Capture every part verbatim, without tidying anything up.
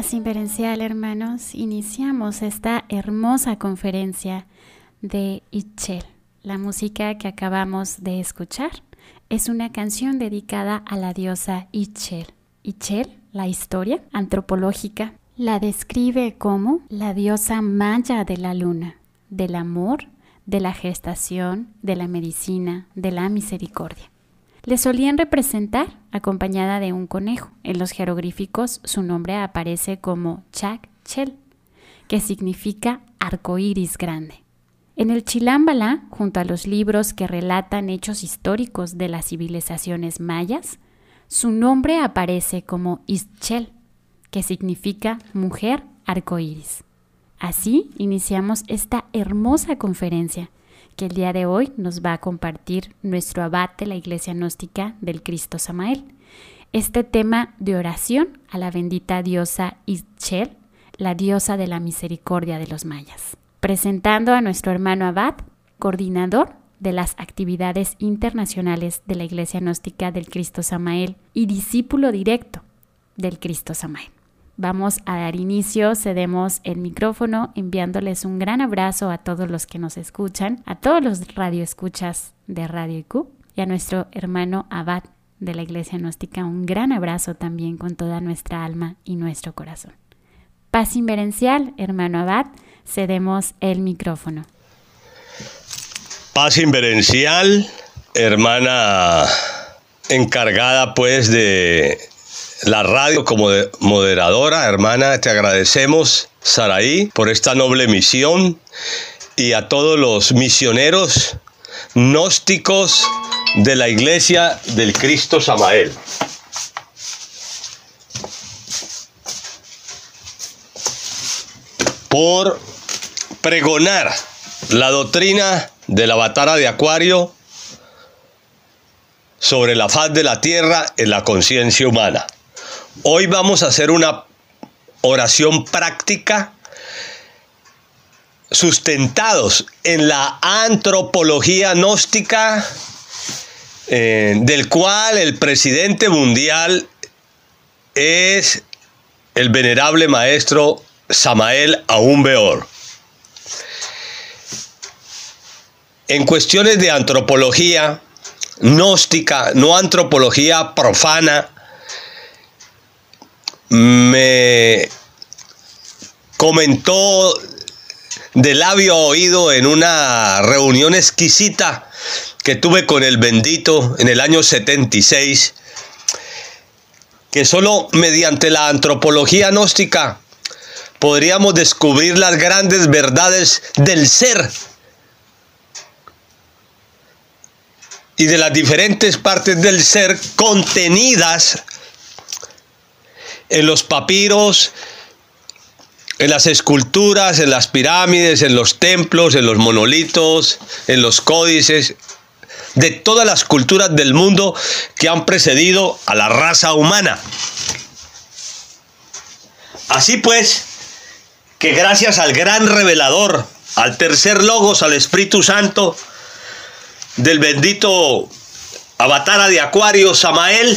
Paz Inverencial, hermanos, iniciamos esta hermosa conferencia de Ixchel. La música que acabamos de escuchar es una canción dedicada a la diosa Ixchel. Ixchel, la historia antropológica, la describe como la diosa maya de la luna, del amor, de la gestación, de la medicina, de la misericordia. Le solían representar acompañada de un conejo. En los jeroglíficos su nombre aparece como Chak-Chel, que significa arcoíris grande. En el Chilámbala, junto a los libros que relatan hechos históricos de las civilizaciones mayas, su nombre aparece como Ixchel, que significa mujer arcoíris. Así iniciamos esta hermosa conferencia que el día de hoy nos va a compartir nuestro abad de la Iglesia Gnóstica del Cristo Samael. Este tema de oración a la bendita diosa Ixchel, la diosa de la misericordia de los mayas. Presentando a nuestro hermano abad, coordinador de las actividades internacionales de la Iglesia Gnóstica del Cristo Samael y discípulo directo del Cristo Samael. Vamos a dar inicio, cedemos el micrófono enviándoles un gran abrazo a todos los que nos escuchan, a todos los radioescuchas de Radio I Q y a nuestro hermano abad de la Iglesia Gnóstica, un gran abrazo también con toda nuestra alma y nuestro corazón. Paz Inverencial, hermano abad, cedemos el micrófono. Paz Inverencial, hermana encargada pues de la radio como moderadora, hermana, te agradecemos, Saraí, por esta noble misión, y a todos los misioneros gnósticos de la Iglesia del Cristo Samael. Por pregonar la doctrina de la Avatara de Acuario sobre la faz de la tierra en la conciencia humana. Hoy vamos a hacer una oración práctica sustentados en la antropología gnóstica, eh, del cual el presidente mundial es el venerable maestro Samael Aún Weor. En cuestiones de antropología gnóstica, no antropología profana, me comentó de labio a oído en una reunión exquisita que tuve con el bendito en el año setenta y seis, que solo mediante la antropología gnóstica podríamos descubrir las grandes verdades del ser y de las diferentes partes del ser contenidas en los papiros, en las esculturas, en las pirámides, en los templos, en los monolitos, en los códices, de todas las culturas del mundo que han precedido a la raza humana. Así pues, que gracias al gran revelador, al tercer logos, al Espíritu Santo, del bendito Avatara de Acuario, Samael,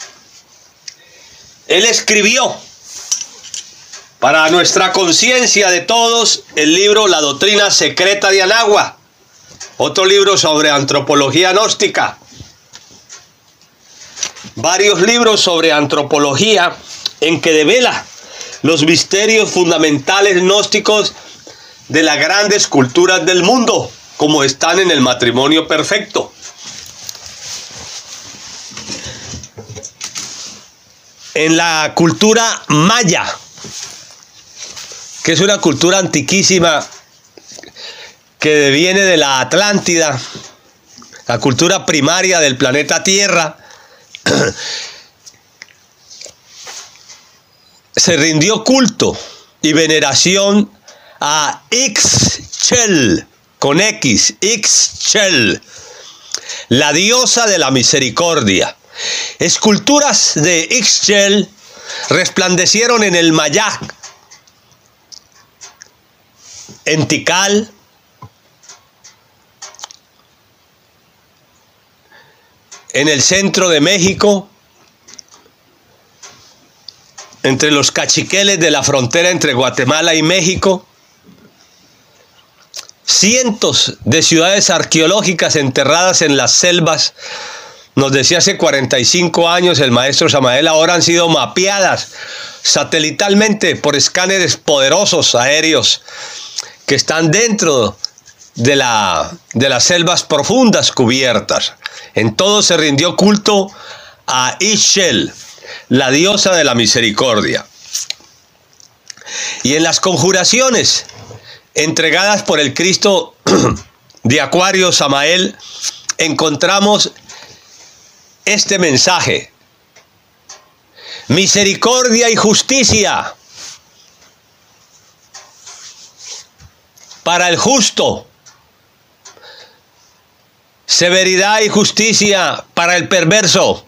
él escribió para nuestra conciencia de todos el libro La Doctrina Secreta de Anagua, otro libro sobre antropología gnóstica, varios libros sobre antropología en que devela los misterios fundamentales gnósticos de las grandes culturas del mundo, como están en el matrimonio perfecto. En la cultura maya, que es una cultura antiquísima que viene de la Atlántida, la cultura primaria del planeta Tierra, se rindió culto y veneración a Ixchel, con X, Ixchel, la diosa de la misericordia. Esculturas de Ixchel resplandecieron en el Mayá, en Tikal, en el centro de México, entre los cachiqueles de la frontera entre Guatemala y México, cientos de ciudades arqueológicas enterradas en las selvas, nos decía hace cuarenta y cinco años el maestro Samael, ahora han sido mapeadas satelitalmente por escáneres poderosos aéreos que están dentro de, la, de las selvas profundas cubiertas. En todo se rindió culto a Ixchel, la diosa de la misericordia. Y en las conjuraciones entregadas por el Cristo de Acuario Samael, encontramos este mensaje: misericordia y justicia para el justo, severidad y justicia para el perverso.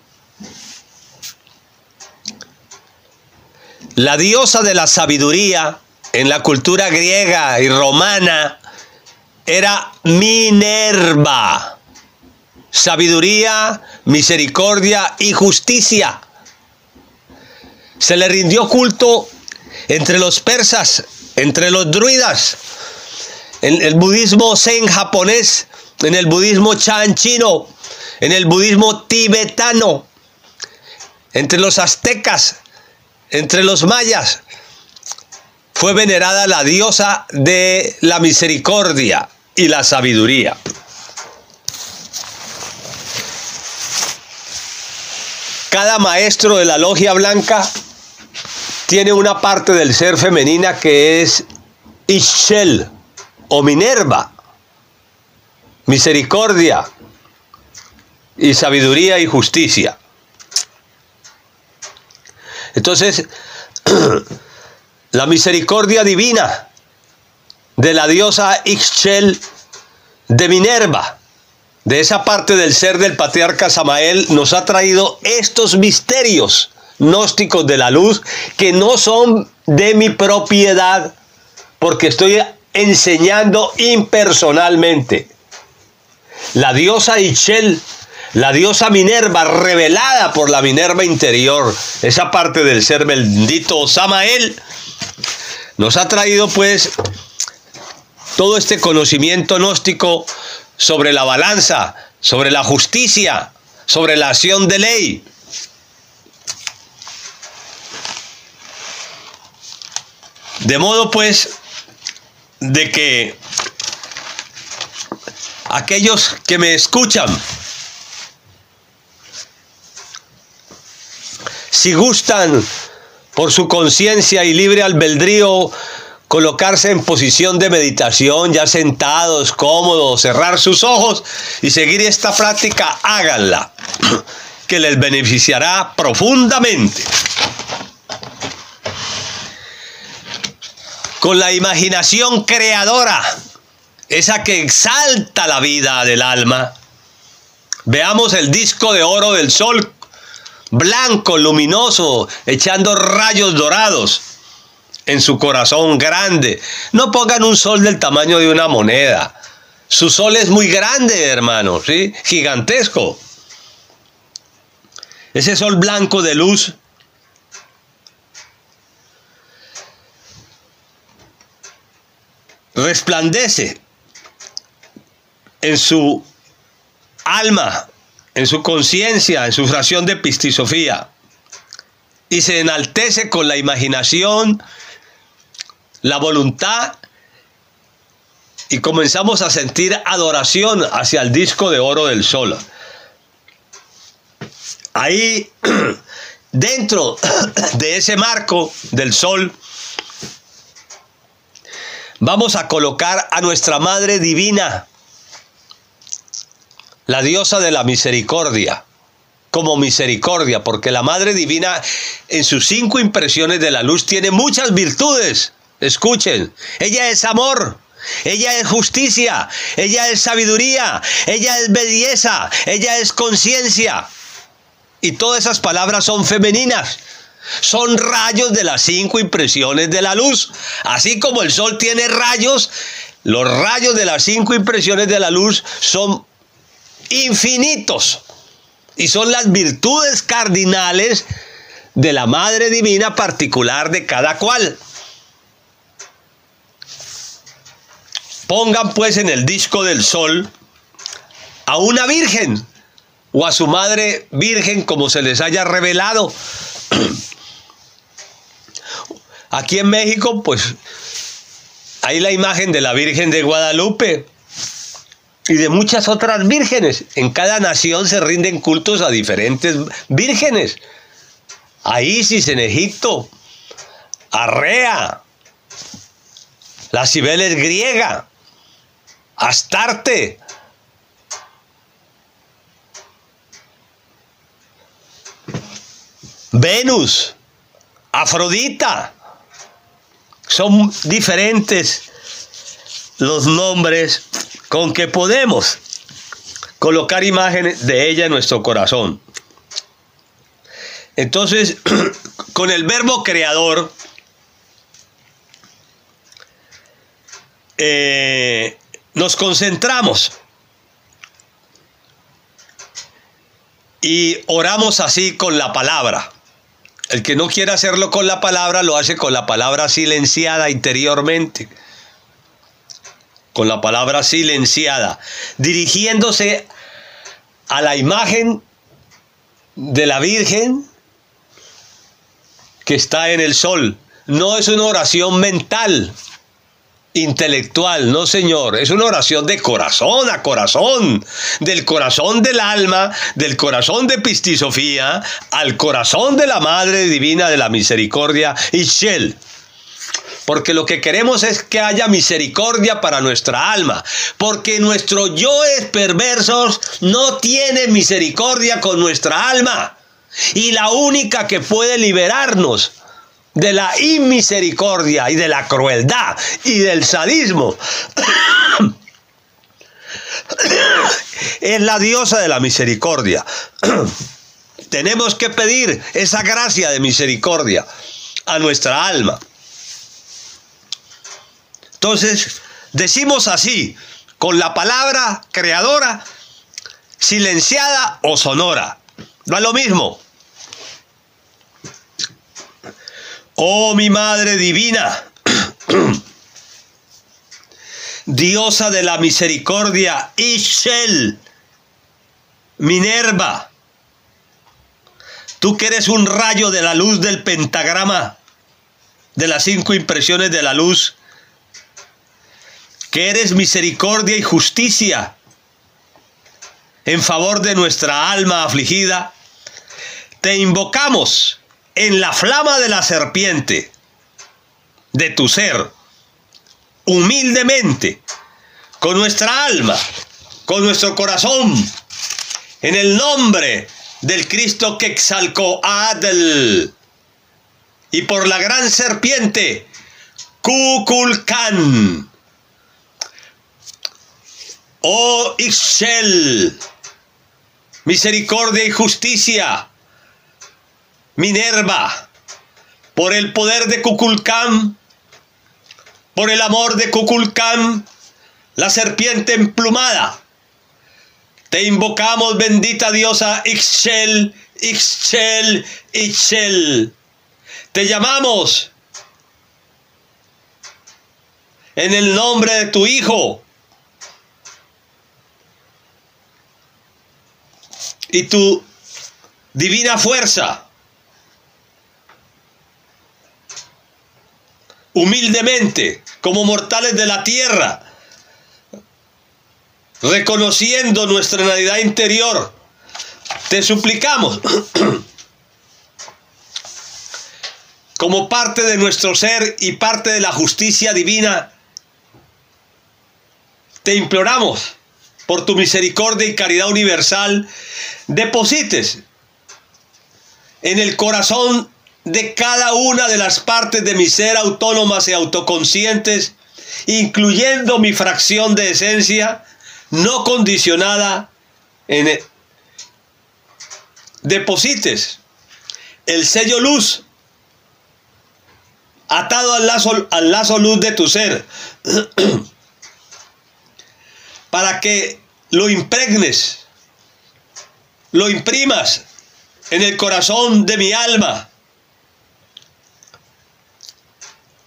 La diosa de la sabiduría en la cultura griega y romana era Minerva. Sabiduría, misericordia y justicia. Se le rindió culto entre los persas, entre los druidas, en el budismo zen japonés, en el budismo chan chino, en el budismo tibetano, entre los aztecas, entre los mayas. Fue venerada la diosa de la misericordia y la sabiduría. Cada maestro de la logia blanca tiene una parte del ser femenina que es Ixchel o Minerva, misericordia y sabiduría y justicia. Entonces, la misericordia divina de la diosa Ixchel de Minerva, de esa parte del ser del patriarca Samael, nos ha traído estos misterios gnósticos de la luz que no son de mi propiedad, porque estoy enseñando impersonalmente. La diosa Ixchel, la diosa Minerva, revelada por la Minerva interior, esa parte del ser bendito Samael, nos ha traído pues todo este conocimiento gnóstico sobre la balanza, sobre la justicia, sobre la acción de ley. De modo pues de que aquellos que me escuchan, si gustan por su conciencia y libre albedrío colocarse en posición de meditación, ya sentados, cómodos, cerrar sus ojos y seguir esta práctica, háganla, que les beneficiará profundamente. Con la imaginación creadora, esa que exalta la vida del alma, veamos el disco de oro del sol, blanco, luminoso, echando rayos dorados en su corazón grande. No pongan un sol del tamaño de una moneda. Su sol es muy grande, hermano, ¿sí? Gigantesco. Ese sol blanco de luz resplandece en su alma, en su conciencia, en su fracción de epistisofía, y se enaltece con la imaginación, la voluntad, y comenzamos a sentir adoración hacia el disco de oro del sol. Ahí, dentro de ese marco del sol, vamos a colocar a nuestra Madre Divina, la diosa de la misericordia, como misericordia, porque la Madre Divina en sus cinco impresiones de la luz tiene muchas virtudes. Escuchen, ella es amor, ella es justicia, ella es sabiduría, ella es belleza, ella es conciencia. Y todas esas palabras son femeninas. Son rayos de las cinco impresiones de la luz. Así como el sol tiene rayos, los rayos de las cinco impresiones de la luz son infinitos. Y son las virtudes cardinales de la Madre Divina particular de cada cual. Pongan pues en el disco del sol a una virgen o a su madre virgen como se les haya revelado. Aquí en México pues hay la imagen de la Virgen de Guadalupe y de muchas otras vírgenes. En cada nación se rinden cultos a diferentes vírgenes. A Isis en Egipto, a Rea, la Cibeles griega, Astarte, Venus, Afrodita. Son diferentes los nombres con que podemos colocar imágenes de ella en nuestro corazón. Entonces, con el verbo creador, eh, nos concentramos y oramos así con la palabra. El que no quiera hacerlo con la palabra, lo hace con la palabra silenciada interiormente. Con la palabra silenciada, dirigiéndose a la imagen de la Virgen que está en el sol. No es una oración mental, intelectual, no señor, es una oración de corazón a corazón, del corazón del alma, del corazón de Pistisofía, al corazón de la Madre Divina de la Misericordia, Ixchel. Porque lo que queremos es que haya misericordia para nuestra alma, porque nuestros yoes perversos no tienen misericordia con nuestra alma, y la única que puede liberarnos de la inmisericordia y de la crueldad y del sadismo es la diosa de la misericordia. Tenemos que pedir esa gracia de misericordia a nuestra alma. Entonces, decimos así, con la palabra creadora, silenciada o sonora. No es lo mismo. Oh, mi Madre Divina, diosa de la misericordia, Ixchel, Minerva, tú que eres un rayo de la luz del pentagrama, de las cinco impresiones de la luz, que eres misericordia y justicia en favor de nuestra alma afligida, te invocamos en la flama de la serpiente de tu ser, humildemente, con nuestra alma, con nuestro corazón, en el nombre del Cristo Quetzalcóatl, y por la gran serpiente Kukulcán. Oh Ixchel, misericordia y justicia, Minerva, por el poder de Kukulcán, por el amor de Kukulcán, la serpiente emplumada, te invocamos, bendita diosa Ixchel, Ixchel, Ixchel. Te llamamos en el nombre de tu Hijo y tu divina fuerza. Humildemente, como mortales de la tierra, reconociendo nuestra realidad interior, te suplicamos, como parte de nuestro ser y parte de la justicia divina, te imploramos, por tu misericordia y caridad universal, deposites en el corazón de cada una de las partes de mi ser autónomas y autoconscientes, incluyendo mi fracción de esencia, no condicionada, en el, deposites el sello luz, atado al lazo, al lazo luz de tu ser, para que lo impregnes, lo imprimas en el corazón de mi alma,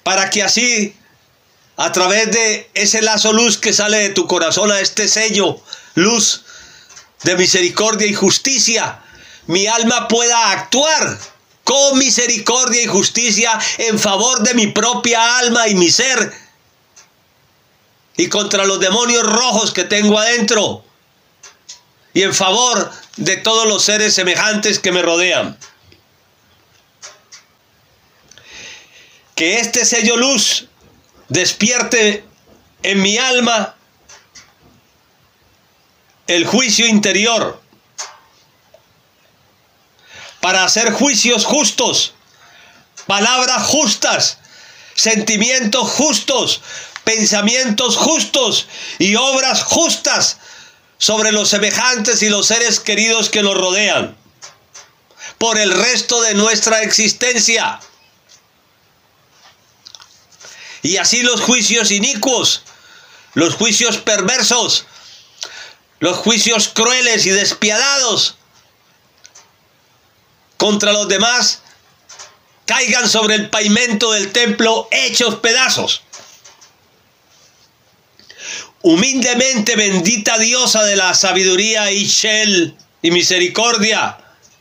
para que así, a través de ese lazo luz que sale de tu corazón, a este sello, luz de misericordia y justicia, mi alma pueda actuar con misericordia y justicia en favor de mi propia alma y mi ser, y contra los demonios rojos que tengo adentro, y en favor de todos los seres semejantes que me rodean. Que este sello luz despierte en mi alma el juicio interior para hacer juicios justos, palabras justas, sentimientos justos, pensamientos justos y obras justas sobre los semejantes y los seres queridos que nos rodean por el resto de nuestra existencia. Y así los juicios inicuos, los juicios perversos, los juicios crueles y despiadados contra los demás caigan sobre el pavimento del templo hechos pedazos. Humildemente, bendita diosa de la sabiduría, Ixchel y misericordia,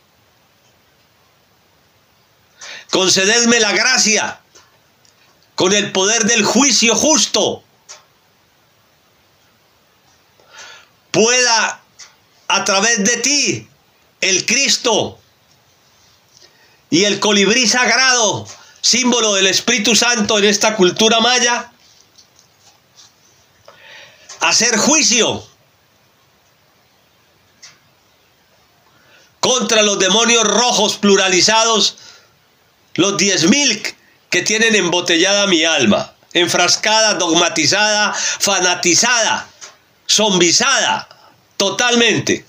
concededme la gracia con el poder del juicio justo, pueda a través de ti el Cristo y el colibrí sagrado, símbolo del Espíritu Santo en esta cultura maya, hacer juicio contra los demonios rojos pluralizados, los diez mil que tienen embotellada mi alma, enfrascada, dogmatizada, fanatizada, zombizada totalmente,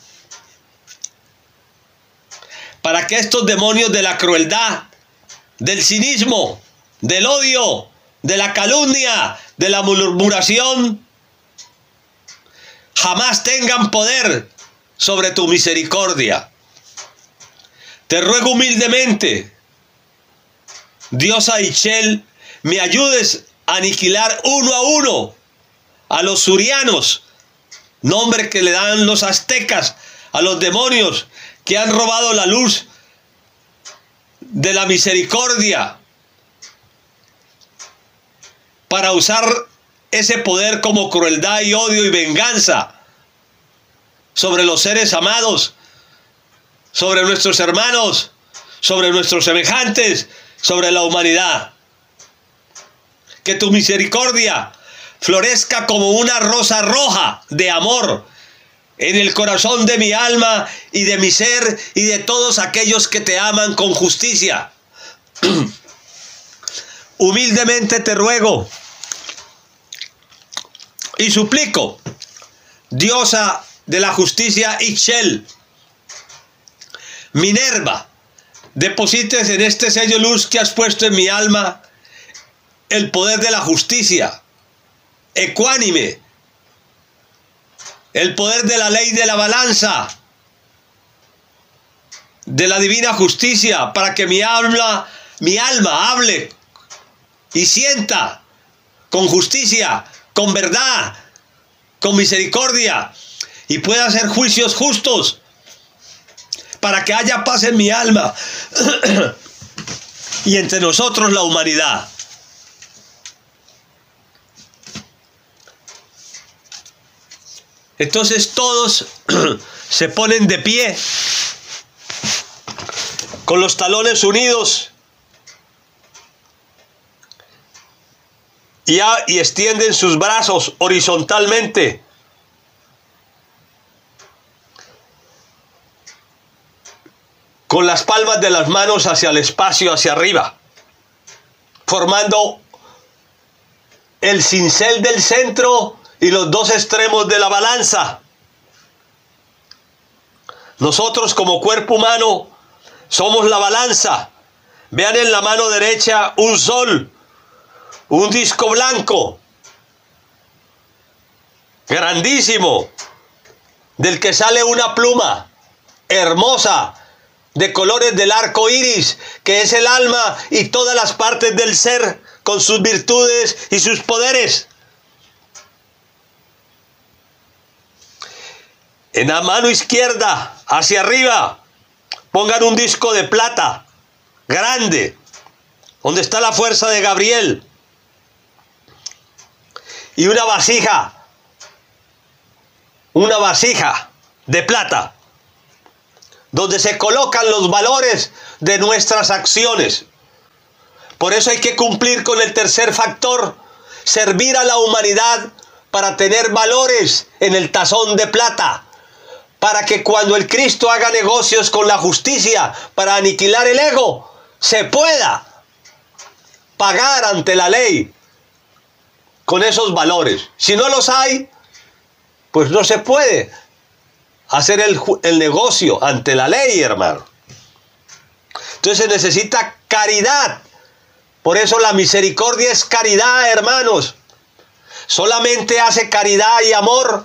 para que estos demonios de la crueldad, del cinismo, del odio, de la calumnia, de la murmuración, jamás tengan poder sobre tu misericordia. Te ruego humildemente, diosa Ixchel, me ayudes a aniquilar uno a uno a los surianos, nombre que le dan los aztecas a los demonios que han robado la luz de la misericordia para usar ese poder como crueldad y odio y venganza sobre los seres amados, sobre nuestros hermanos, sobre nuestros semejantes, sobre la humanidad. Que tu misericordia florezca como una rosa roja de amor en el corazón de mi alma y de mi ser y de todos aquellos que te aman con justicia. Humildemente te ruego y suplico, diosa de la justicia Ixchel, Minerva, deposites en este sello luz que has puesto en mi alma el poder de la justicia ecuánime, el poder de la ley de la balanza, de la divina justicia, para que mi alma, mi alma hable y sienta con justicia, con verdad, con misericordia, y pueda hacer juicios justos, para que haya paz en mi alma y entre nosotros la humanidad. Entonces todos se ponen de pie, con los talones unidos, y, a, y extienden sus brazos horizontalmente, con las palmas de las manos hacia el espacio, hacia arriba, formando el cincel del centro y los dos extremos de la balanza. Nosotros como cuerpo humano somos la balanza. Vean en la mano derecha un sol, un disco blanco, grandísimo, del que sale una pluma hermosa, de colores del arco iris, que es el alma y todas las partes del ser con sus virtudes y sus poderes. En la mano izquierda, hacia arriba, pongan un disco de plata grande, donde está la fuerza de Gabriel, y una vasija, una vasija de plata, donde se colocan los valores de nuestras acciones. Por eso hay que cumplir con el tercer factor, servir a la humanidad para tener valores en el tazón de plata, para que cuando el Cristo haga negocios con la justicia para aniquilar el ego, se pueda pagar ante la ley con esos valores. Si no los hay, pues no se puede hacer el, el negocio ante la ley, hermano. Entonces se necesita caridad. Por eso la misericordia es caridad, hermanos. Solamente hace caridad y amor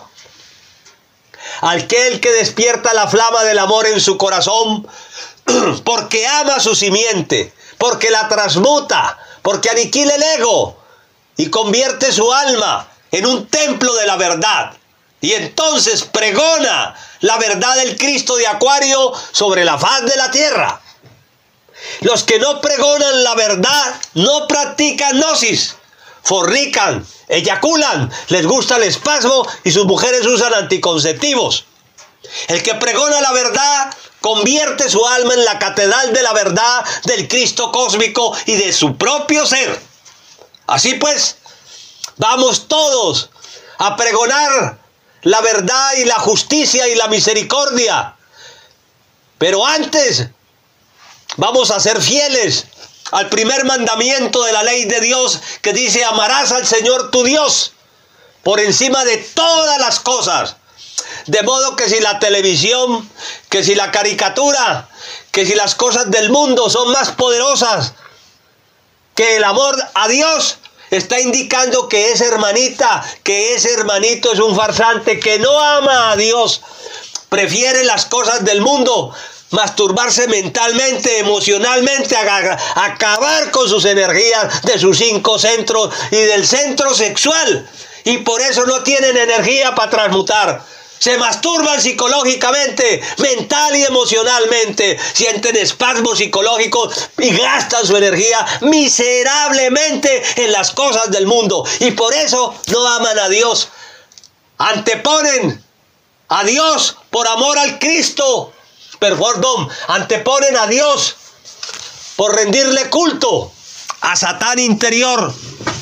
aquel que despierta la flama del amor en su corazón, porque ama su simiente, porque la transmuta, porque aniquila el ego y convierte su alma en un templo de la verdad. Y entonces pregona la verdad del Cristo de Acuario sobre la faz de la tierra. Los que no pregonan la verdad no practican gnosis, fornican, eyaculan, les gusta el espasmo y sus mujeres usan anticonceptivos. El que pregona la verdad convierte su alma en la catedral de la verdad del Cristo cósmico y de su propio ser. Así pues, vamos todos a pregonar la verdad y la justicia y la misericordia. Pero antes, vamos a ser fieles al primer mandamiento de la ley de Dios, que dice: amarás al Señor tu Dios por encima de todas las cosas. De modo que si la televisión, que si la caricatura, que si las cosas del mundo son más poderosas que el amor a Dios, está indicando que esa hermanita, que ese hermanito es un farsante que no ama a Dios, prefiere las cosas del mundo, masturbarse mentalmente, emocionalmente, a, a acabar con sus energías de sus cinco centros y del centro sexual. Y por eso no tienen energía para transmutar. Se masturban psicológicamente, mental y emocionalmente, sienten espasmos psicológicos y gastan su energía miserablemente en las cosas del mundo. Y por eso no aman a Dios. Anteponen a Dios por amor al Cristo. Perdón, anteponen a Dios por rendirle culto a Satán interior.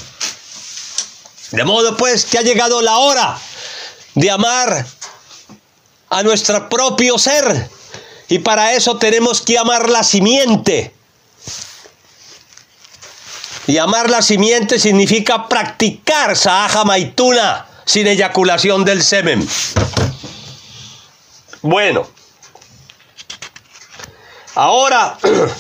De modo pues que ha llegado la hora de amar a nuestro propio ser, y para eso tenemos que amar la simiente. Y amar la simiente significa practicar Sahaja Maituna sin eyaculación del semen. Bueno, ahora,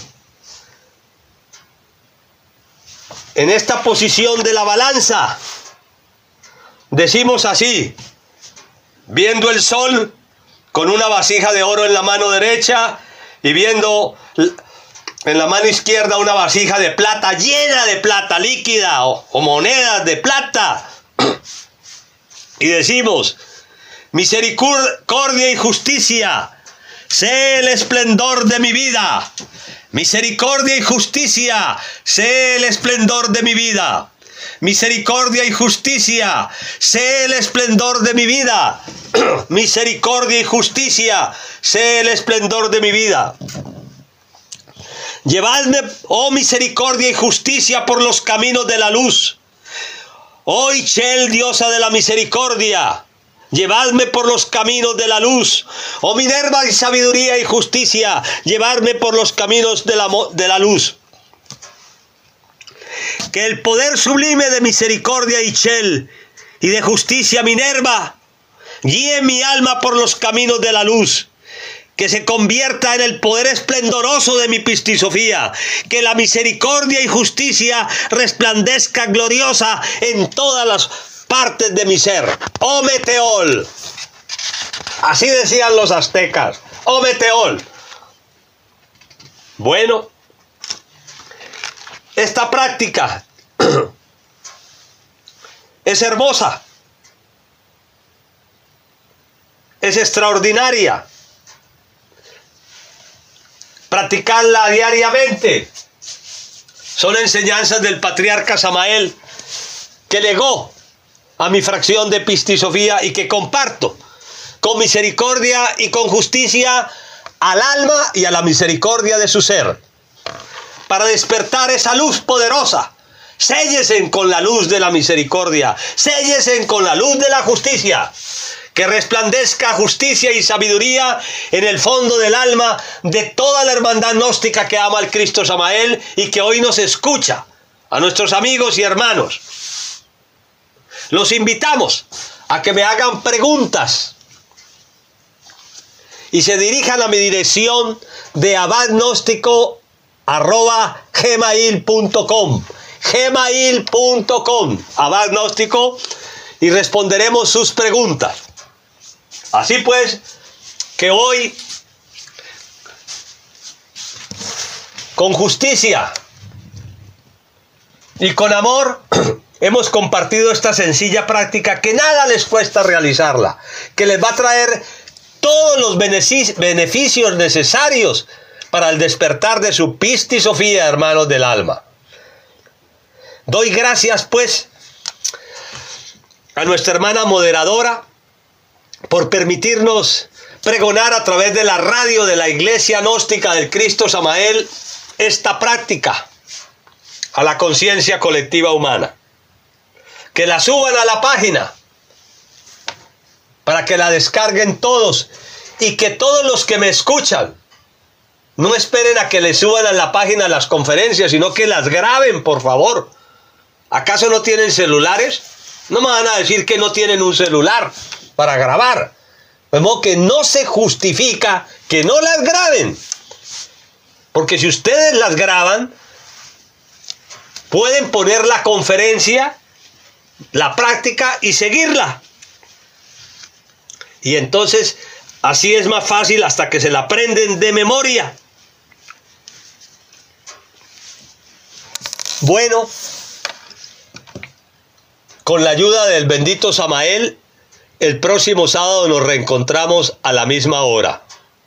en esta posición de la balanza, decimos así, viendo el sol con una vasija de oro en la mano derecha y viendo en la mano izquierda una vasija de plata, llena de plata líquida o, o monedas de plata. Y decimos: misericordia y justicia, sé el esplendor de mi vida. Misericordia y justicia, sé el esplendor de mi vida. Misericordia y justicia, sé el esplendor de mi vida. Misericordia y justicia, sé el esplendor de mi vida. Llevadme, oh misericordia y justicia, por los caminos de la luz. Oh Ichel, diosa de la misericordia, llevadme por los caminos de la luz. Oh Minerva y sabiduría y justicia, llevadme por los caminos de la, de la luz. Que el poder sublime de misericordia Ichel y de justicia Minerva guíe mi alma por los caminos de la luz. Que se convierta en el poder esplendoroso de mi pistisofía. Que la misericordia y justicia resplandezca gloriosa en todas las partes de mi ser. Oh Meteol. Así decían los aztecas. Oh Meteol. Bueno, esta práctica es hermosa, es extraordinaria. Practicarla diariamente. Son enseñanzas del patriarca Samael que legó a mi fracción de Pistisofía y que comparto con misericordia y con justicia al alma y a la misericordia de su ser, para despertar esa luz poderosa. Séllesen con la luz de la misericordia, séllesen con la luz de la justicia, que resplandezca justicia y sabiduría en el fondo del alma de toda la hermandad gnóstica que ama al Cristo Samael y que hoy nos escucha, a nuestros amigos y hermanos. Los invitamos a que me hagan preguntas y se dirijan a mi dirección de abadgnóstico arroba gmail punto com, gmail punto com, abadgnóstico, y responderemos sus preguntas. Así pues, que hoy, con justicia y con amor, hemos compartido esta sencilla práctica que nada les cuesta realizarla, que les va a traer todos los beneficios necesarios para el despertar de su Pistisofía, hermanos del alma. Doy gracias, pues, a nuestra hermana moderadora por permitirnos pregonar a través de la radio de la Iglesia Gnóstica del Cristo Samael esta práctica a la conciencia colectiva humana. Que la suban a la página para que la descarguen todos y que todos los que me escuchan no esperen a que les suban a la página las conferencias, sino que las graben, por favor. ¿Acaso no tienen celulares? No me van a decir que no tienen un celular para grabar. De modo que no se justifica que no las graben. Porque si ustedes las graban, pueden poner la conferencia, la práctica y seguirla. Y entonces así es más fácil hasta que se la aprenden de memoria. Bueno, con la ayuda del bendito Samael, el próximo sábado nos reencontramos a la misma hora.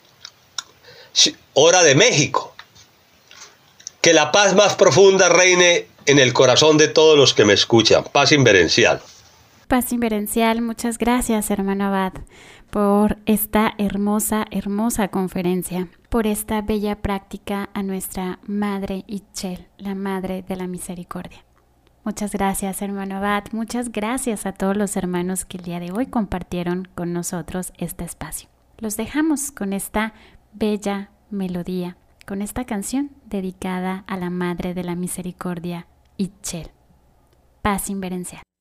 Hora de México. Que la paz más profunda reine en el corazón de todos los que me escuchan. Paz inverencial. Paz inverencial, muchas gracias, hermano Abad, por esta hermosa, hermosa conferencia, por esta bella práctica a nuestra Madre Itchel, la Madre de la Misericordia. Muchas gracias, hermano Abad, muchas gracias a todos los hermanos que el día de hoy compartieron con nosotros este espacio. Los dejamos con esta bella melodía, con esta canción dedicada a la Madre de la Misericordia, Itchel. Paz inverencial.